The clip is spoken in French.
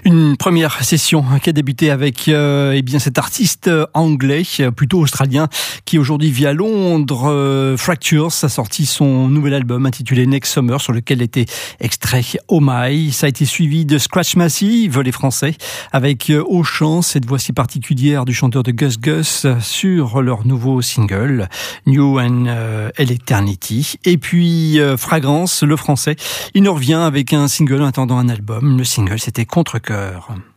Une première session qui a débuté avec cet artiste anglais, plutôt australien, qui aujourd'hui vit à Londres. Fractures a sorti son nouvel album intitulé Next Summer, sur lequel était extrait Oh My. Ça a été suivi de Scratch Massive, les Français, avec au chant cette voix si particulière du chanteur de Gus Gus sur leur nouveau single New and Eternity. Et puis Fragrance, le Français, il nous revient avec un single en attendant un album. Le single, c'était Contre-Cœur.